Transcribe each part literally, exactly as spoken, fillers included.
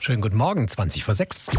Schönen guten Morgen, zwanzig vor sechs.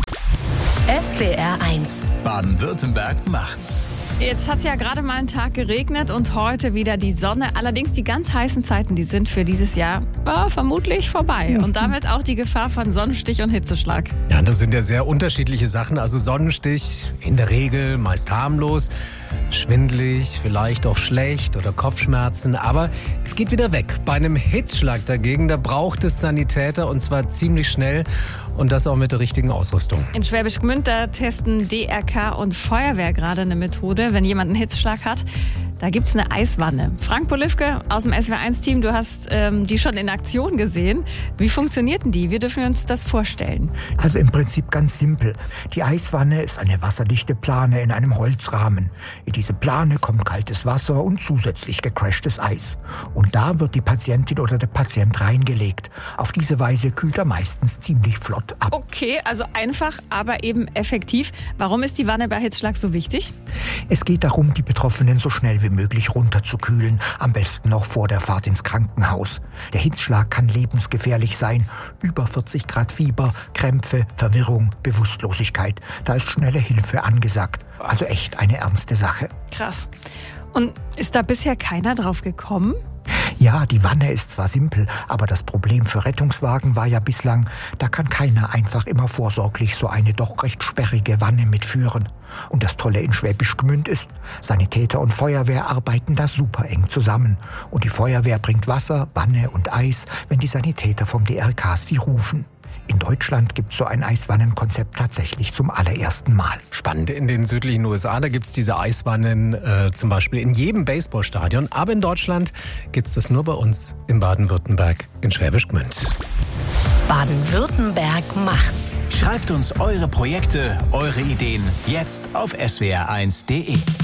S W R eins. Baden-Württemberg macht's. Jetzt hat es ja gerade mal einen Tag geregnet und heute wieder die Sonne. Allerdings die ganz heißen Zeiten, die sind für dieses Jahr äh, vermutlich vorbei. Und damit auch die Gefahr von Sonnenstich und Hitzeschlag. Ja, das sind ja sehr unterschiedliche Sachen. Also Sonnenstich in der Regel meist harmlos, schwindelig, vielleicht auch schlecht oder Kopfschmerzen. Aber es geht wieder weg. Bei einem Hitzschlag dagegen, da braucht es Sanitäter und zwar ziemlich schnell. Und das auch mit der richtigen Ausrüstung. In Schwäbisch Gmünd, da testen D R K und Feuerwehr gerade eine Methode, wenn jemand einen Hitzschlag hat. Da gibt's eine Eiswanne. Frank Polifke aus dem S W R eins Team, du hast ähm, die schon in Aktion gesehen. Wie funktionierten die? Wie dürfen wir uns das vorstellen? Also im Prinzip ganz simpel. Die Eiswanne ist eine wasserdichte Plane in einem Holzrahmen. In diese Plane kommt kaltes Wasser und zusätzlich gecrashtes Eis. Und da wird die Patientin oder der Patient reingelegt. Auf diese Weise kühlt er meistens ziemlich flott ab. Okay, also einfach, aber eben effektiv. Warum ist die Wanne bei Hitzschlag so wichtig? Es geht darum, die Betroffenen so schnell wie möglich runterzukühlen, am besten noch vor der Fahrt ins Krankenhaus. Der Hitzschlag kann lebensgefährlich sein. Über vierzig Grad Fieber, Krämpfe, Verwirrung, Bewusstlosigkeit. Da ist schnelle Hilfe angesagt. Also echt eine ernste Sache. Krass. Und ist da bisher keiner drauf gekommen? Ja, die Wanne ist zwar simpel, aber das Problem für Rettungswagen war ja bislang, da kann keiner einfach immer vorsorglich so eine doch recht sperrige Wanne mitführen. Und das Tolle in Schwäbisch Gmünd ist, Sanitäter und Feuerwehr arbeiten da super eng zusammen. Und die Feuerwehr bringt Wasser, Wanne und Eis, wenn die Sanitäter vom D R K sie rufen. In Deutschland gibt es so ein Eiswannenkonzept tatsächlich zum allerersten Mal. Spannend. In den südlichen U S A, da gibt es diese Eiswannen äh, zum Beispiel in jedem Baseballstadion. Aber in Deutschland gibt es das nur bei uns in Baden-Württemberg in Schwäbisch Gmünd. Baden-Württemberg macht's. Schreibt uns eure Projekte, eure Ideen jetzt auf S W R eins punkt de.